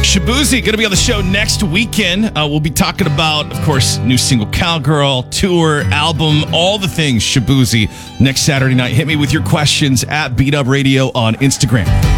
Shaboozey going to be on the show next weekend. We'll be talking about, of course, new single Cowgirl, tour, album, all the things Shaboozey next Saturday night. Hit me with your questions at Beat Up Radio on Instagram.